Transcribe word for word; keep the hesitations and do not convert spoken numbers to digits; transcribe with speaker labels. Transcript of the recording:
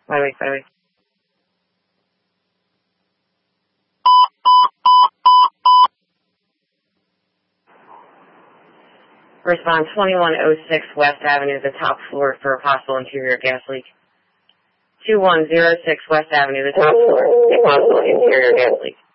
Speaker 1: Bye, bye, bye. Respond twenty-one oh six West Avenue, the top floor for a possible interior gas leak. two one oh six West Avenue, the top floor, a possible interior gas leak.